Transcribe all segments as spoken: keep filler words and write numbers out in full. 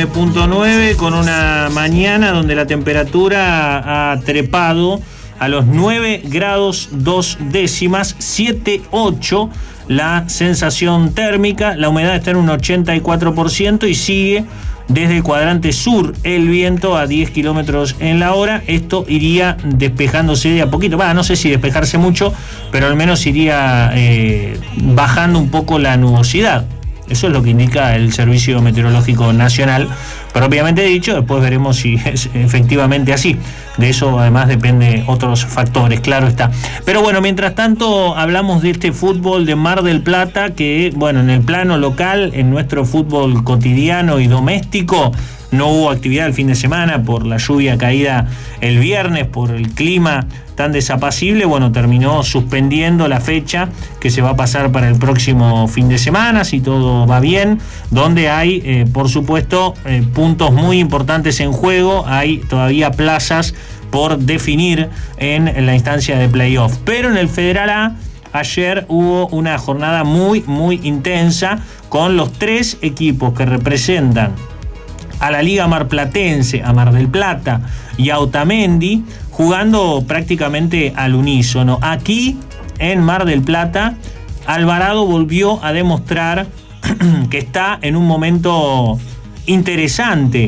nueve punto nueve, con una mañana donde la temperatura ha trepado a los nueve grados dos décimas, siete ocho la sensación térmica, la humedad está en un ochenta y cuatro por ciento y sigue desde el cuadrante sur el viento a diez kilómetros en la hora. Esto iría despejándose de a poquito, bah, no sé si despejarse mucho, pero al menos iría eh, bajando un poco la nubosidad. Eso es lo que indica el Servicio Meteorológico Nacional, propiamente dicho. Después veremos si es efectivamente así. De eso además depende otros factores, claro está. Pero bueno, mientras tanto hablamos de este fútbol de Mar del Plata que, bueno, en el plano local, en nuestro fútbol cotidiano y doméstico, no hubo actividad el fin de semana por la lluvia caída el viernes, por el clima tan desapacible. Bueno, terminó suspendiendo la fecha que se va a pasar para el próximo fin de semana, si todo va bien, donde hay, eh, por supuesto, eh, puntos muy importantes en juego. Hay todavía plazas por definir en la instancia de playoff. Pero en el Federal A, ayer hubo una jornada muy, muy intensa con los tres equipos que representan a la Liga Marplatense, a Mar del Plata y a Otamendi, jugando prácticamente al unísono. Aquí, en Mar del Plata, Alvarado volvió a demostrar que está en un momento interesante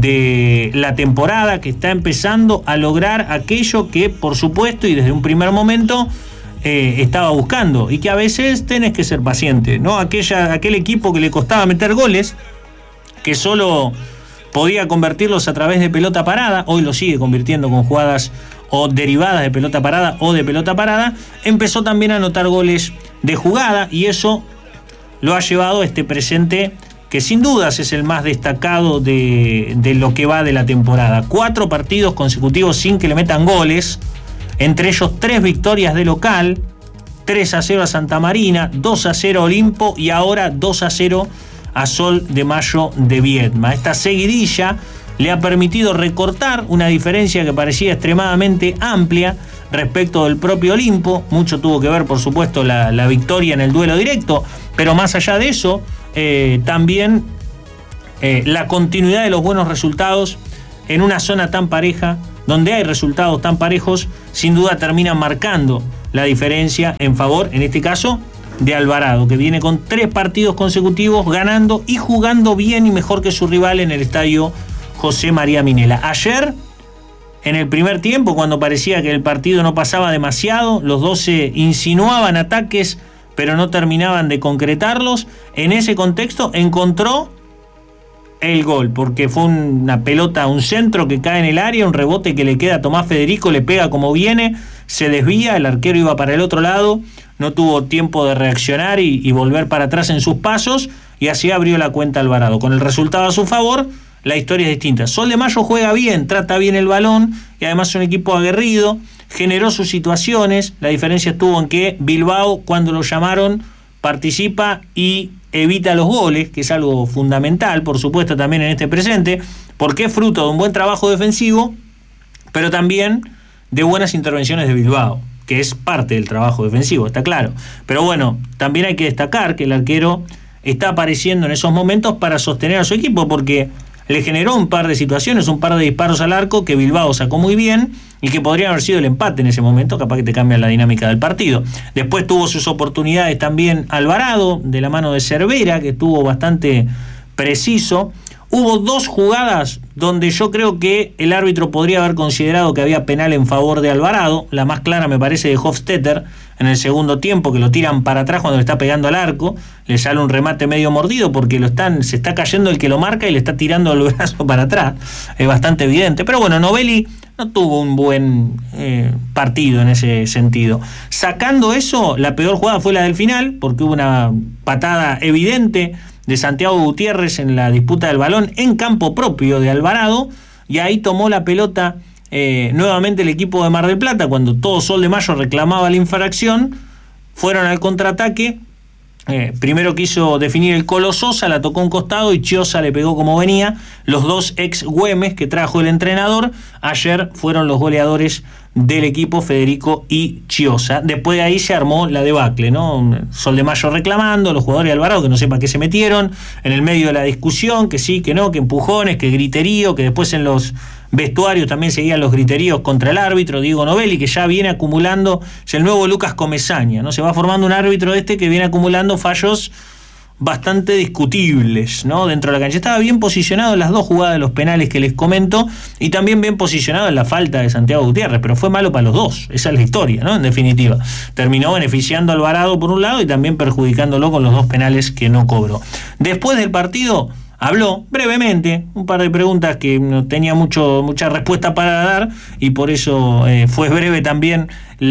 de la temporada, que está empezando a lograr aquello que, por supuesto, y desde un primer momento eh, estaba buscando, y que a veces tenés que ser paciente, ¿no? Aquella, aquel equipo que le costaba meter goles, que solo podía convertirlos a través de pelota parada, hoy lo sigue convirtiendo con jugadas o derivadas de pelota parada o de pelota parada, empezó también a anotar goles de jugada, y eso lo ha llevado a este presente que sin dudas es el más destacado de, de lo que va de la temporada. Cuatro partidos consecutivos sin que le metan goles, entre ellos tres victorias de local, tres a cero a Santa Marina, dos a cero a Olimpo y ahora dos a cero a Sol de Mayo de Viedma. Esta seguidilla le ha permitido recortar una diferencia que parecía extremadamente amplia respecto del propio Olimpo. Mucho tuvo que ver, por supuesto, la, la victoria en el duelo directo, pero más allá de eso, eh, también eh, la continuidad de los buenos resultados en una zona tan pareja, donde hay resultados tan parejos, sin duda terminan marcando la diferencia en favor, en este caso, de Alvarado, que viene con tres partidos consecutivos ganando y jugando bien y mejor que su rival en el estadio José María Minella. Ayer, en el primer tiempo, cuando parecía que el partido no pasaba demasiado, los dos se insinuaban ataques, pero no terminaban de concretarlos. En ese contexto encontró el gol, porque fue una pelota, un centro que cae en el área, un rebote que le queda a Tomás Federico, le pega como viene, se desvía, el arquero iba para el otro lado, no tuvo tiempo de reaccionar y, y volver para atrás en sus pasos, y así abrió la cuenta Alvarado. Con el resultado a su favor, la historia es distinta. Sol de Mayo juega bien, trata bien el balón, y además es un equipo aguerrido, generó sus situaciones. La diferencia estuvo en que Bilbao, cuando lo llamaron, participa y evita los goles, que es algo fundamental, por supuesto, también en este presente, porque es fruto de un buen trabajo defensivo, pero también de buenas intervenciones de Bilbao, que es parte del trabajo defensivo, está claro. Pero bueno, también hay que destacar que el arquero está apareciendo en esos momentos para sostener a su equipo, porque le generó un par de situaciones, un par de disparos al arco que Bilbao sacó muy bien y que podrían haber sido el empate en ese momento, capaz que te cambian la dinámica del partido. Después tuvo sus oportunidades también Alvarado, de la mano de Cervera, que estuvo bastante preciso. Hubo dos jugadas donde yo creo que el árbitro podría haber considerado que había penal en favor de Alvarado. La más clara me parece de Hofstetter en el segundo tiempo, que lo tiran para atrás cuando le está pegando al arco, le sale un remate medio mordido porque lo están, se está cayendo el que lo marca y le está tirando el brazo para atrás. Es bastante evidente. Pero bueno, Novelli no tuvo un buen eh, partido en ese sentido. Sacando eso, la peor jugada fue la del final, porque hubo una patada evidente de Santiago Gutiérrez en la disputa del balón en campo propio de Alvarado, y ahí tomó la pelota eh, nuevamente el equipo de Mar del Plata. Cuando todo Sol de Mayo reclamaba la infracción, fueron al contraataque Eh, primero quiso definir el Colo Sosa, la tocó un costado y Chiosa le pegó como venía. Los dos ex Güemes que trajo el entrenador ayer fueron los goleadores del equipo, Federico y Chiosa. Después de ahí se armó la debacle, ¿no? Sol de Mayo reclamando, los jugadores de Alvarado que no sepa qué se metieron, en el medio de la discusión, que sí, que no, que empujones, que griterío, que después en los vestuarios también seguían los griteríos contra el árbitro Diego Novelli, que ya viene acumulando, es el nuevo Lucas Comesaña, ¿no? Se va formando un árbitro este que viene acumulando fallos bastante discutibles, ¿no? Dentro de la cancha. Estaba bien posicionado en las dos jugadas de los penales que les comento y también bien posicionado en la falta de Santiago Gutiérrez, pero fue malo para los dos. Esa es la historia, ¿no? En definitiva. Terminó beneficiando a Alvarado por un lado y también perjudicándolo con los dos penales que no cobró. Después del partido habló brevemente, un par de preguntas que no tenía mucho, mucha respuesta para dar y por eso eh, fue breve también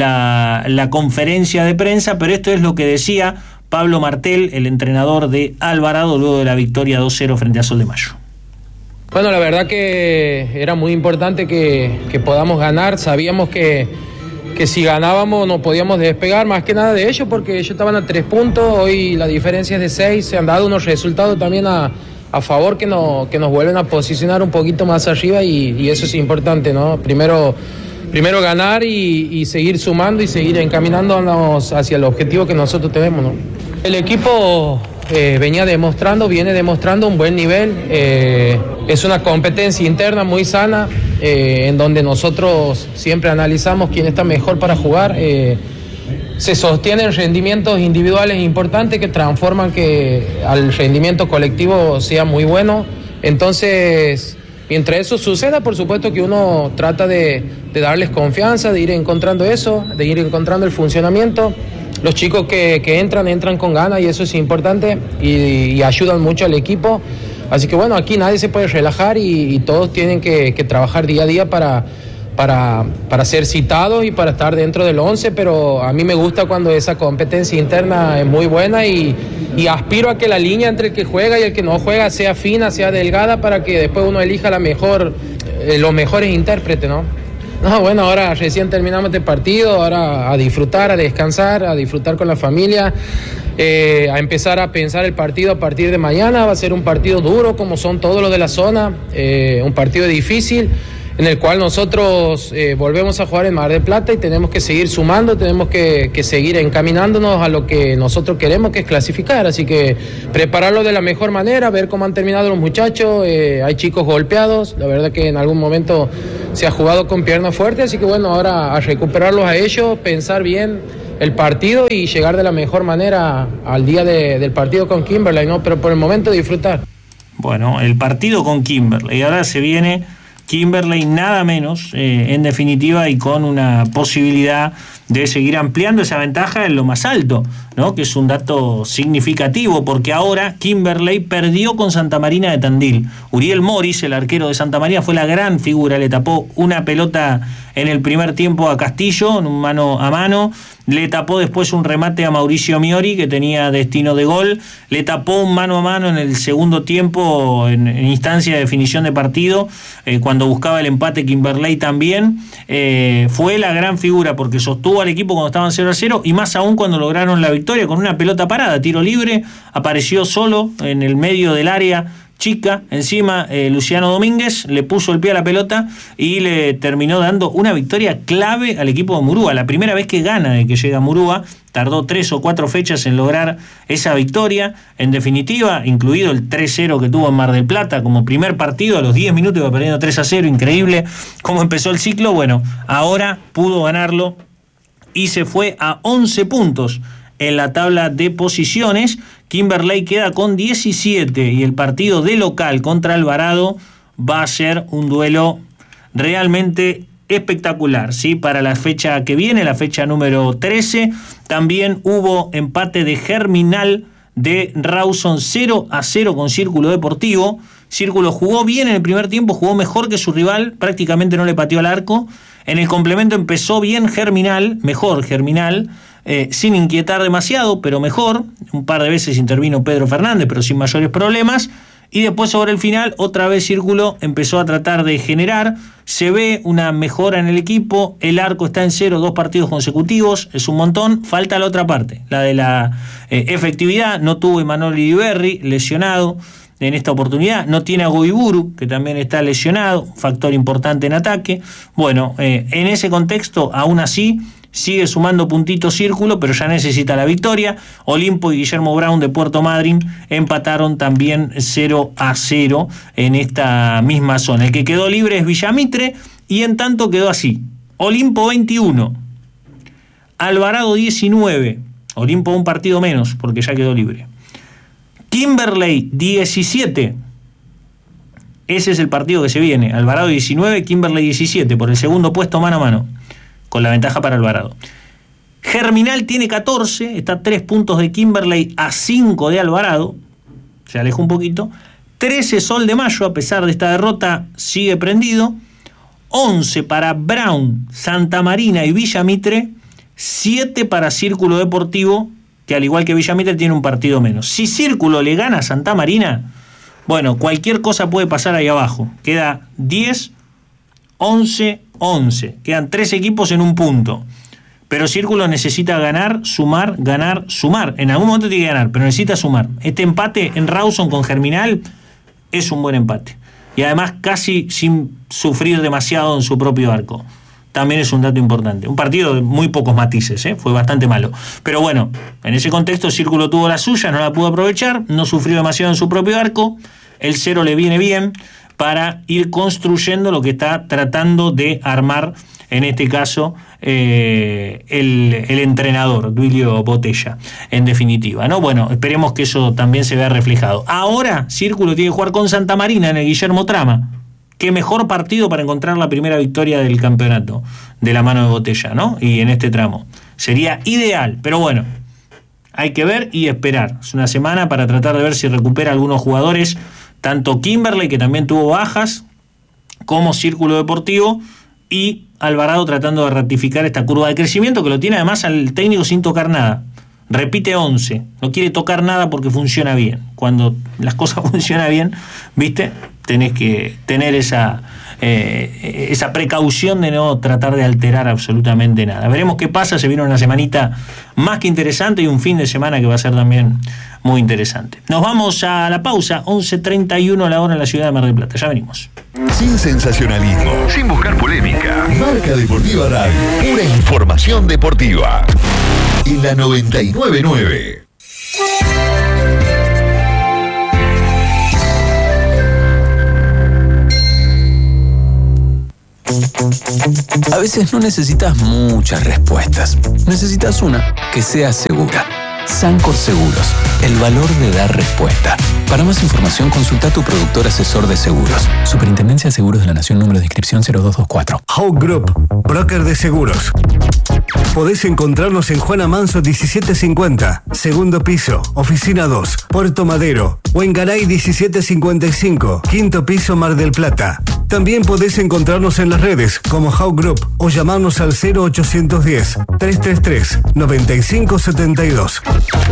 la, la conferencia de prensa, pero esto es lo que decía Pablo Martel, el entrenador de Alvarado, luego de la victoria dos cero frente a Sol de Mayo. Bueno, la verdad que era muy importante que, que podamos ganar. Sabíamos que, que si ganábamos no podíamos despegar, más que nada de ellos, porque ellos estaban a tres puntos, hoy la diferencia es de seis, se han dado unos resultados también a, a favor que, no, que nos vuelven a posicionar un poquito más arriba y, y eso es importante, ¿no? Primero... Primero ganar y, y seguir sumando y seguir encaminándonos hacia el objetivo que nosotros tenemos, ¿no? El equipo eh, venía demostrando, viene demostrando un buen nivel. Eh, es una competencia interna muy sana, eh, en donde nosotros siempre analizamos quién está mejor para jugar. Eh, se sostienen rendimientos individuales importantes que transforman que al rendimiento colectivo sea muy bueno. Entonces, mientras eso suceda, por supuesto que uno trata de, de darles confianza, de ir encontrando eso, de ir encontrando el funcionamiento. Los chicos que, que entran, entran con ganas y eso es importante y, y ayudan mucho al equipo. Así que bueno, aquí nadie se puede relajar y, y todos tienen que, que trabajar día a día para, para, para ser citados y para estar dentro del once, pero a mí me gusta cuando esa competencia interna es muy buena y, y aspiro a que la línea entre el que juega y el que no juega sea fina, sea delgada, para que después uno elija la mejor, eh, los mejores intérpretes, ¿no? No, bueno, ahora recién terminamos este partido, ahora a disfrutar, a descansar, a disfrutar con la familia, eh, a empezar a pensar el partido a partir de mañana. Va a ser un partido duro, como son todos los de la zona, eh, un partido difícil, en el cual nosotros eh, volvemos a jugar en Mar del Plata y tenemos que seguir sumando, tenemos que, que seguir encaminándonos a lo que nosotros queremos, que es clasificar. Así que prepararlo de la mejor manera, ver cómo han terminado los muchachos. Eh, hay chicos golpeados, la verdad que en algún momento se ha jugado con piernas fuertes, así que bueno, ahora a recuperarlos a ellos, pensar bien el partido y llegar de la mejor manera al día de, del partido con Kimberley, ¿no? Pero por el momento disfrutar. Bueno, el partido con Kimberley, ahora se viene Kimberley nada menos, eh, en definitiva, y con una posibilidad de seguir ampliando esa ventaja en lo más alto, ¿no? Que es un dato significativo, porque ahora Kimberley perdió con Santa Marina de Tandil. Uriel Moris, el arquero de Santa María, fue la gran figura, le tapó una pelota en el primer tiempo a Castillo, en un mano a mano, le tapó después un remate a Mauricio Miori, que tenía destino de gol, le tapó un mano a mano en el segundo tiempo, en, en instancia de definición de partido, eh, cuando buscaba el empate Kimberley también. Eh, fue la gran figura, porque sostuvo al equipo cuando estaban cero a cero, y más aún cuando lograron la victoria con una pelota parada, tiro libre, apareció solo en el medio del área chica, encima eh, Luciano Domínguez le puso el pie a la pelota y le terminó dando una victoria clave al equipo de Murúa, la primera vez que gana de que llega Murúa. Tardó tres o cuatro fechas en lograr esa victoria, en definitiva, incluido el tres cero que tuvo en Mar del Plata como primer partido, a los diez minutos iba perdiendo tres a cero, increíble cómo empezó el ciclo. Bueno, ahora pudo ganarlo y se fue a once puntos en la tabla de posiciones. Kimberley queda con diecisiete y el partido de local contra Alvarado va a ser un duelo realmente espectacular, ¿sí? Para la fecha que viene, la fecha número trece, también hubo empate de Germinal de Rawson cero a cero con Círculo Deportivo. Círculo jugó bien en el primer tiempo, jugó mejor que su rival, prácticamente no le pateó al arco. En el complemento empezó bien Germinal, mejor Germinal, eh, sin inquietar demasiado, pero mejor. Un par de veces intervino Pedro Fernández, pero sin mayores problemas. Y después sobre el final, otra vez Círculo empezó a tratar de generar. Se ve una mejora en el equipo. El arco está en cero, dos partidos consecutivos. Es un montón. Falta la otra parte, la de la eh, efectividad. No tuvo Emanuel Iriberri, lesionado en esta oportunidad. No tiene a Goiburu, que también está lesionado. Factor importante en ataque. Bueno, eh, en ese contexto, aún así, sigue sumando puntitos Círculo, pero ya necesita la victoria. Olimpo y Guillermo Brown de Puerto Madryn empataron también cero a cero en esta misma zona. El que quedó libre es Villamitre, y en tanto quedó así: Olimpo veintiuno, Alvarado diecinueve, Olimpo un partido menos porque ya quedó libre. Kimberley diecisiete, ese es el partido que se viene. Alvarado diecinueve, Kimberley diecisiete, por el segundo puesto mano a mano, con la ventaja para Alvarado. Germinal tiene catorce, está a tres puntos de Kimberley, a cinco de Alvarado, se alejó un poquito. trece Sol de Mayo, a pesar de esta derrota, sigue prendido. once para Brown, Santa Marina y Villamitre. siete para Círculo Deportivo, que al igual que Villamitre tiene un partido menos. Si Círculo le gana a Santa Marina, bueno, cualquier cosa puede pasar ahí abajo. Queda diez, once, once. Quedan tres equipos en un punto. Pero Círculo necesita ganar, sumar, ganar, sumar. En algún momento tiene que ganar, pero necesita sumar. Este empate en Rawson con Germinal es un buen empate. Y además casi sin sufrir demasiado en su propio arco. También es un dato importante. Un partido de muy pocos matices, ¿eh? Fue bastante malo. Pero bueno, en ese contexto Círculo tuvo la suya, no la pudo aprovechar, no sufrió demasiado en su propio arco. El cero le viene bien para ir construyendo lo que está tratando de armar, en este caso, eh, el, el entrenador, Duilio Botella, en definitiva, ¿no? Bueno, esperemos que eso también se vea reflejado. Ahora, Círculo tiene que jugar con Santa Marina en el Guillermo Trama. Qué mejor partido para encontrar la primera victoria del campeonato, de la mano de Botella, ¿no? Y en este tramo. Sería ideal, pero bueno, hay que ver y esperar. Es una semana para tratar de ver si recupera algunos jugadores, tanto Kimberley, que también tuvo bajas, como Círculo Deportivo, y Alvarado tratando de ratificar esta curva de crecimiento, que lo tiene además al técnico sin tocar nada. Repite once, no quiere tocar nada porque funciona bien. Cuando las cosas funcionan bien, ¿viste? Tenés que tener esa, eh, esa precaución de no tratar de alterar absolutamente nada. Veremos qué pasa, se viene una semanita más que interesante y un fin de semana que va a ser también muy interesante. Nos vamos a la pausa, once treinta y uno la hora en la ciudad de Mar del Plata. Ya venimos. Sin sensacionalismo, sin buscar polémica. Marca Deportiva Radio, pura información deportiva. En la noventa y nueve punto nueve. A veces no necesitas muchas respuestas. Necesitas una que sea segura. Sancor Seguros, el valor de dar respuesta. Para más información, consulta a tu productor asesor de seguros. Superintendencia de Seguros de la Nación, número de inscripción cero dos dos cuatro. Hawk Group, broker de seguros. Podés encontrarnos en Juana Manso diecisiete cincuenta, segundo piso, oficina dos, Puerto Madero, o en Garay diecisiete cincuenta y cinco, quinto piso, Mar del Plata. También podés encontrarnos en las redes como Hawk Group o llamarnos al cero ochocientos diez, trescientos treinta y tres, noventa y cinco setenta y dos.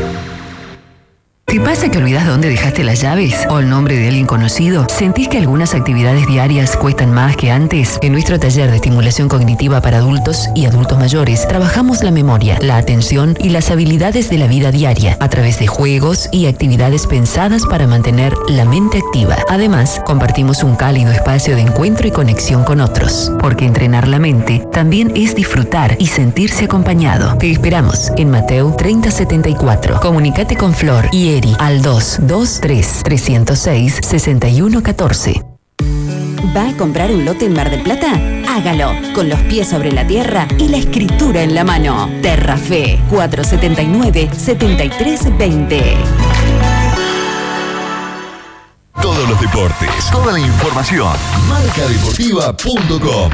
¿Te pasa que olvidas dónde dejaste las llaves o el nombre de alguien conocido? ¿Sentís que algunas actividades diarias cuestan más que antes? En nuestro taller de estimulación cognitiva para adultos y adultos mayores trabajamos la memoria, la atención y las habilidades de la vida diaria a través de juegos y actividades pensadas para mantener la mente activa. Además, compartimos un cálido espacio de encuentro y conexión con otros, porque entrenar la mente también es disfrutar y sentirse acompañado. Te esperamos en Mateo treinta setenta y cuatro. Comunicate con Flor y Eri al dos dos tres, tres cero seis, seis uno uno cuatro. ¿Va a comprar un lote en Mar del Plata? Hágalo con los pies sobre la tierra y la escritura en la mano. Terrafe cuatrocientos setenta y nueve, setenta y tres veinte. Todos los deportes, toda la información. marca deportiva punto com.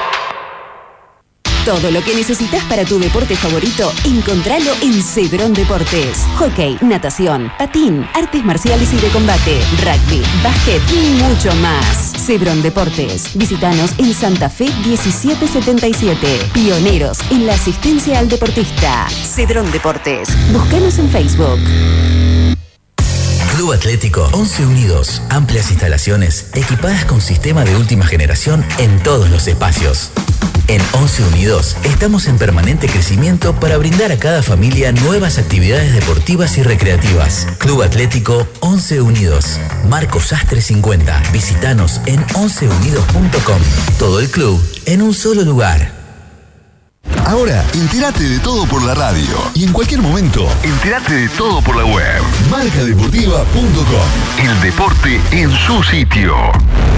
Todo lo que necesitas para tu deporte favorito, encontralo en Cedrón Deportes. Hockey, natación, patín, artes marciales y de combate, rugby, básquet y mucho más. Cedrón Deportes. Visítanos en Santa Fe diecisiete setenta y siete. Pioneros en la asistencia al deportista. Cedrón Deportes. Búscanos en Facebook. Club Atlético Once Unidos. Amplias instalaciones equipadas con sistema de última generación en todos los espacios. En Once Unidos estamos en permanente crecimiento para brindar a cada familia nuevas actividades deportivas y recreativas. Club Atlético Once Unidos. Marco Sastre cincuenta. Visítanos en once unidos punto com. Todo el club en un solo lugar. Ahora, entérate de todo por la radio. Y en cualquier momento, entérate de todo por la web. marca deportiva punto com. El deporte en su sitio.